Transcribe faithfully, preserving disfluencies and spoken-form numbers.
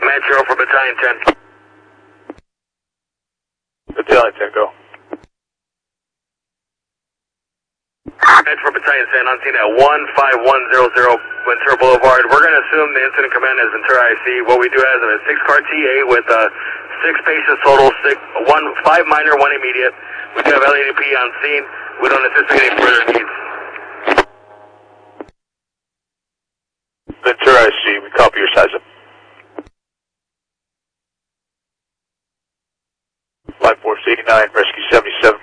Metro for Battalion ten. Battalion ten, go. Metro Battalion ten on scene at one five one zero zero Ventura Boulevard. We're going to assume the incident command is Ventura I C. What we do has a six car T A with uh, six patients total, six, one, five minor, one immediate. We do have L A D P on scene. We don't anticipate any further needs. Ventura I C, we copy your size up. Flight Force eighty-nine, Rescue seventy-seven.